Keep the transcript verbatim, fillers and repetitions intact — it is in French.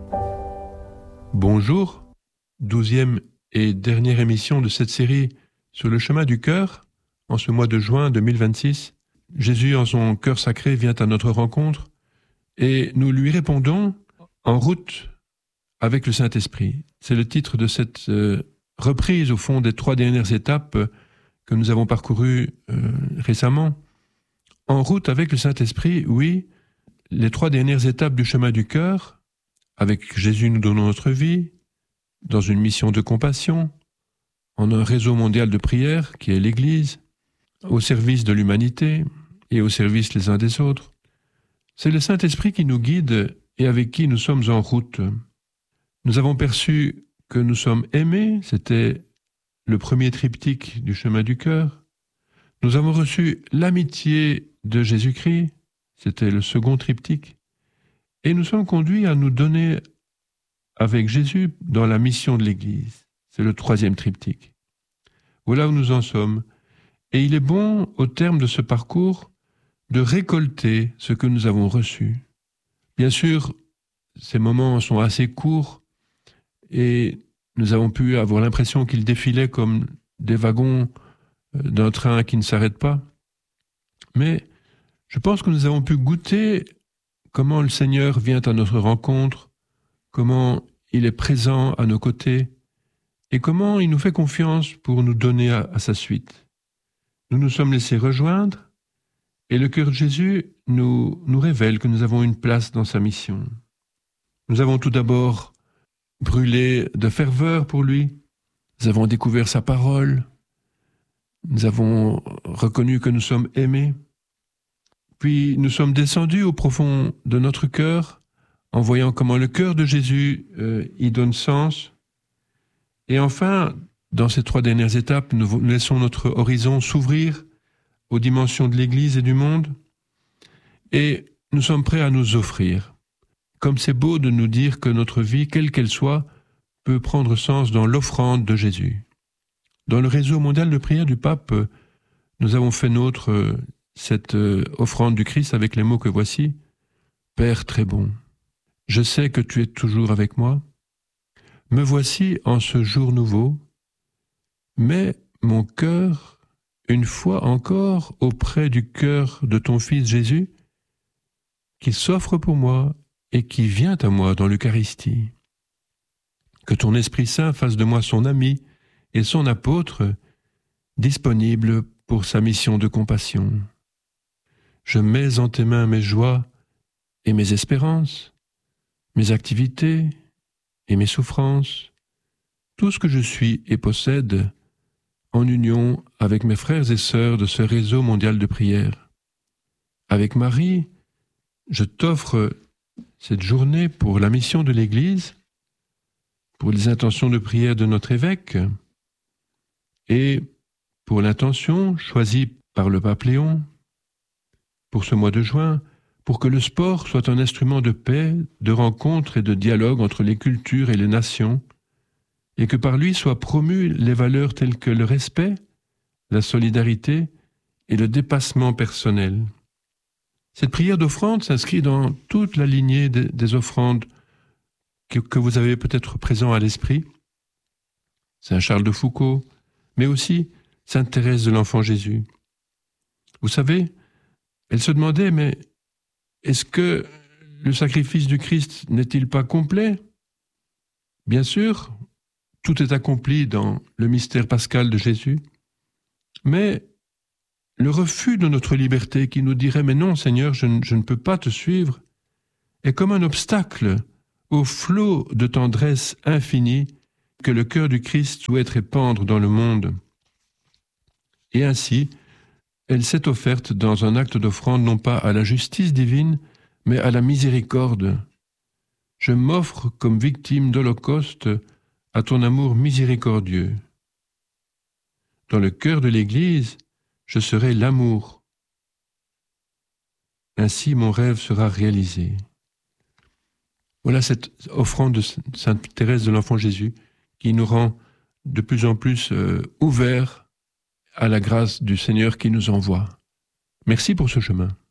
Bonjour, douzième et dernière émission de cette série sur le chemin du cœur, en ce mois de juin deux mille vingt-six. Jésus, en son cœur sacré, vient à notre rencontre et nous lui répondons en route avec le Saint-Esprit. C'est le titre de cette euh, reprise, au fond, des trois dernières étapes euh, que nous avons parcourues euh, récemment. En route avec le Saint-Esprit, oui, les trois dernières étapes du chemin du cœur. Avec Jésus, nous donnons notre vie, dans une mission de compassion, en un réseau mondial de prière qui est l'Église, au service de l'humanité et au service les uns des autres. C'est le Saint-Esprit qui nous guide et avec qui nous sommes en route. Nous avons perçu que nous sommes aimés, c'était le premier triptyque du chemin du cœur. Nous avons reçu l'amitié de Jésus-Christ, c'était le second triptyque. Et nous sommes conduits à nous donner avec Jésus dans la mission de l'Église. C'est le troisième triptyque. Voilà où nous en sommes. Et il est bon, au terme de ce parcours, de récolter ce que nous avons reçu. Bien sûr, ces moments sont assez courts et nous avons pu avoir l'impression qu'ils défilaient comme des wagons d'un train qui ne s'arrête pas. Mais je pense que nous avons pu goûter comment le Seigneur vient à notre rencontre, comment il est présent à nos côtés et comment il nous fait confiance pour nous donner à, à sa suite. Nous nous sommes laissés rejoindre et le cœur de Jésus nous, nous révèle que nous avons une place dans sa mission. Nous avons tout d'abord brûlé de ferveur pour lui, nous avons découvert sa parole, nous avons reconnu que nous sommes aimés, puis nous sommes descendus au profond de notre cœur en voyant comment le cœur de Jésus euh, y donne sens. Et enfin, dans ces trois dernières étapes, nous laissons notre horizon s'ouvrir aux dimensions de l'Église et du monde et nous sommes prêts à nous offrir. Comme c'est beau de nous dire que notre vie, quelle qu'elle soit, peut prendre sens dans l'offrande de Jésus. Dans le réseau mondial de prière du pape, nous avons fait nôtre euh, cette euh, offrande du Christ avec les mots que voici. « Père très bon, je sais que tu es toujours avec moi. Me voici en ce jour nouveau, mais mon cœur, une fois encore, auprès du cœur de ton Fils Jésus, qui s'offre pour moi et qui vient à moi dans l'Eucharistie. Que ton Esprit Saint fasse de moi son ami et son apôtre, disponible pour sa mission de compassion. Je mets en tes mains mes joies et mes espérances, mes activités et mes souffrances, tout ce que je suis et possède, en union avec mes frères et sœurs de ce réseau mondial de prière. Avec Marie, je t'offre cette journée pour la mission de l'Église, pour les intentions de prière de notre évêque et pour l'intention choisie par le pape Léon, pour ce mois de juin, pour que le sport soit un instrument de paix, de rencontre et de dialogue entre les cultures et les nations, et que par lui soient promues les valeurs telles que le respect, la solidarité et le dépassement personnel. Cette prière d'offrande s'inscrit dans toute la lignée des, des offrandes que, que vous avez peut-être présent à l'esprit. Saint Charles de Foucauld, mais aussi Sainte Thérèse de l'Enfant Jésus. Vous savez, elle se demandait, mais est-ce que le sacrifice du Christ n'est-il pas complet ? Bien sûr, tout est accompli dans le mystère pascal de Jésus, mais le refus de notre liberté qui nous dirait « mais non, Seigneur, je ne, je ne peux pas te suivre » est comme un obstacle au flot de tendresse infinie que le cœur du Christ souhaite répandre dans le monde. Et ainsi, elle s'est offerte dans un acte d'offrande non pas à la justice divine, mais à la miséricorde. Je m'offre comme victime d'Holocauste à ton amour miséricordieux. Dans le cœur de l'Église, je serai l'amour. Ainsi, mon rêve sera réalisé. Voilà cette offrande de Sainte Thérèse de l'Enfant Jésus qui nous rend de plus en plus euh, ouverts à la grâce du Seigneur qui nous envoie. Merci pour ce chemin.